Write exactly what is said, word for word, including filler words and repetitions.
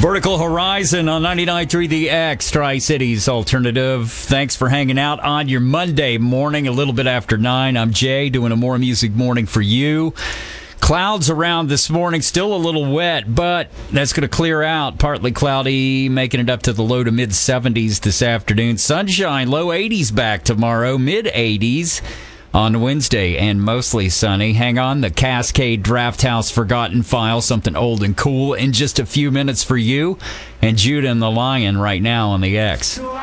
Vertical Horizon on ninety-nine point three The X, Tri-Cities Alternative. Thanks for hanging out on your Monday morning, a little bit after nine. I'm Jay, doing a More Music morning for you. Clouds around this morning, still a little wet, but that's going to clear out. Partly cloudy, making it up to the low to mid seventies this afternoon. Sunshine, low eighties back tomorrow, mid eighties on Wednesday, and mostly sunny. Hang on, the Cascade Draft House Forgotten File, something old and cool, in just a few minutes for you. And Judah and the Lion right now on the X.